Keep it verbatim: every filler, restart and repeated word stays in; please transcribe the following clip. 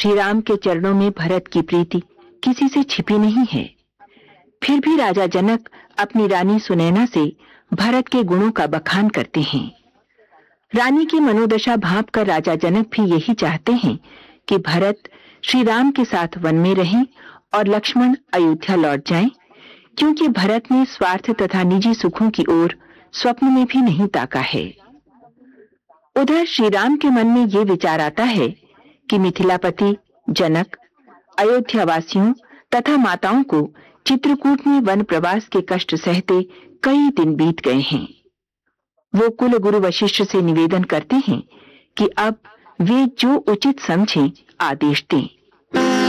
श्री राम के चरणों में भरत की प्रीति किसी से छिपी नहीं है। फिर भी राजा जनक अपनी रानी सुनैना से भरत के गुणों का बखान करते हैं। रानी की मनोदशा भांपकर राजा जनक भी यही चाहते हैं कि भरत श्री राम के साथ वन में रहें और लक्ष्मण अयोध्या लौट जाएं, क्योंकि भरत ने स्वार्थ तथा निजी सुखों की ओर स्वप्न में भी नहीं ताका है। उधर श्री राम के मन में ये विचार आता है कि मिथिलापति जनक अयोध्या वासियों तथा माताओं को चित्रकूट में वन प्रवास के कष्ट सहते कई दिन बीत गए हैं। वो कुल गुरु वशिष्ठ से निवेदन करते हैं कि अब वे जो उचित समझें आदेश दें।